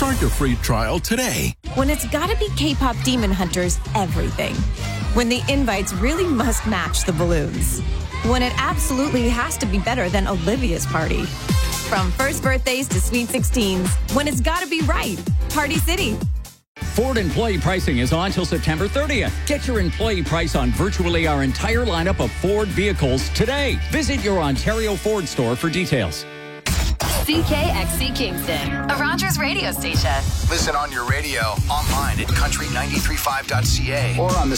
Start your free trial today. When it's gotta be K-pop Demon Hunters everything. When the invites really must match the balloons. When it absolutely has to be better than Olivia's party. From first birthdays to sweet 16s. When it's gotta be right. Party City. Ford employee pricing is on till September 30th. Get your employee price on virtually our entire lineup of Ford vehicles today. Visit your Ontario Ford store for details. CKXC Kingston, a Rogers radio station. Listen on your radio, online at country935.ca, or on the